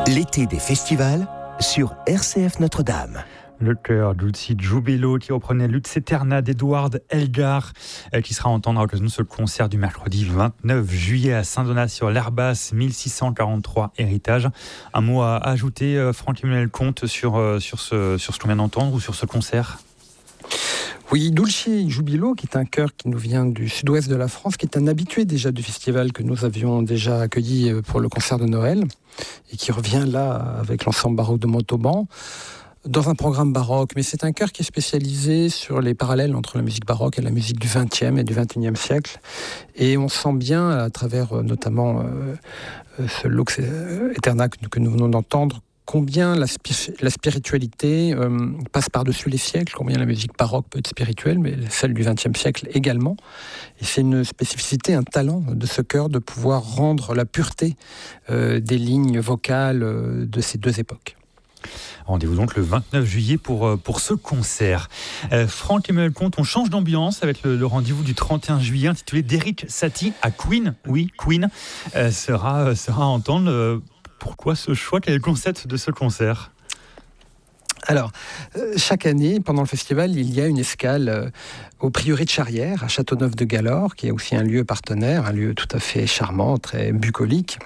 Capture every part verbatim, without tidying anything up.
L'été des festivals sur R C F Notre-Dame. Le chœur Dulci Giubilo qui reprenait Lux Aeterna d'Edward Elgar, qui sera à entendre à l'occasion de ce concert du mercredi vingt-neuf juillet à Saint-Donat-sur-l'Herbasse, mille six cent quarante-trois Héritage. Un mot à ajouter, Franck-Emmanuel Comte, sur, sur, ce, sur ce qu'on vient d'entendre ou sur ce concert ? Oui, Dulci Giubilo, qui est un chœur qui nous vient du sud-ouest de la France, qui est un habitué déjà du festival que nous avions déjà accueilli pour le concert de Noël, et qui revient là avec l'ensemble baroque de Montauban, dans un programme baroque. Mais c'est un chœur qui est spécialisé sur les parallèles entre la musique baroque et la musique du vingtième et du vingt et unième siècle. Et on sent bien, à travers notamment euh, ce Lux Aeterna que nous venons d'entendre, combien la, spi- la spiritualité euh, passe par-dessus les siècles, combien la musique baroque peut être spirituelle, mais celle du vingtième siècle également. Et c'est une spécificité, un talent de ce chœur de pouvoir rendre la pureté euh, des lignes vocales euh, de ces deux époques. Rendez-vous donc le vingt-neuf juillet pour, pour ce concert. Euh, Franck-Emmanuel Comte, on change d'ambiance avec le, le rendez-vous du trente et un juillet intitulé d'Erik Satie à Queen. Oui, Queen euh, sera, sera à entendre. Euh, Pourquoi ce choix ? Quel est le concept de ce concert ? Alors, euh, chaque année, pendant le festival, il y a une escale euh, au prieuré de Charrières, à Châteauneuf-de-Galore, qui est aussi un lieu partenaire, un lieu tout à fait charmant, très bucolique.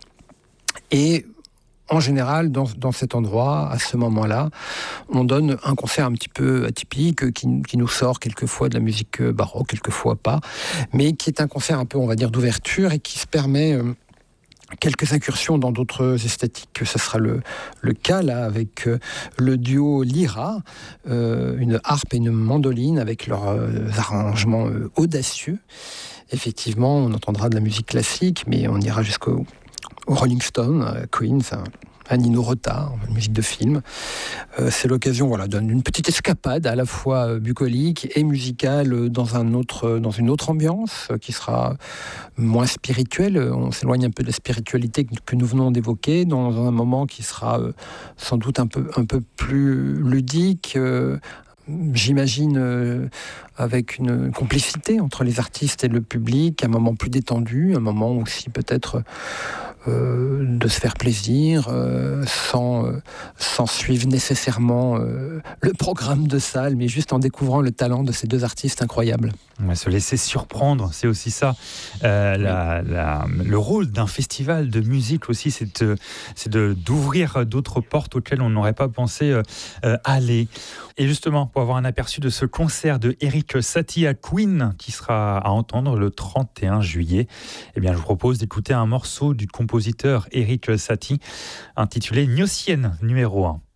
Et en général, dans, dans cet endroit, à ce moment-là, on donne un concert un petit peu atypique, qui, qui nous sort quelquefois de la musique baroque, quelquefois pas, mais qui est un concert un peu, on va dire, d'ouverture et qui se permet... Euh, quelques incursions dans d'autres esthétiques. Ce sera le, le cas là avec euh, le duo Lyra, euh, une harpe et une mandoline avec leurs euh, arrangements euh, audacieux. Effectivement, on entendra de la musique classique, mais on ira jusqu'au au Rolling Stone, euh, Queen, ça, à Nino Rota, musique de film. Euh, c'est l'occasion voilà, d'une petite escapade à la fois bucolique et musicale dans, un autre, dans une autre ambiance qui sera moins spirituelle. On s'éloigne un peu de la spiritualité que nous venons d'évoquer dans un moment qui sera euh, sans doute un peu, un peu plus ludique, euh, j'imagine euh, avec une complicité entre les artistes et le public, un moment plus détendu, un moment aussi peut-être euh, de se faire plaisir euh, sans, euh, sans suivre nécessairement euh, le programme de salle, mais juste en découvrant le talent de ces deux artistes incroyables. On va se laisser surprendre, c'est aussi ça. Euh, oui. la, la, le rôle d'un festival de musique aussi, c'est, de, c'est de, d'ouvrir d'autres portes auxquelles on n'aurait pas pensé euh, aller. Et justement, pour avoir un aperçu de ce concert de Erik Satie à Queen, qui sera à entendre le trente et un juillet, eh bien, je vous propose d'écouter un morceau du compositeur Erik Satie, intitulé Gnossienne numéro un.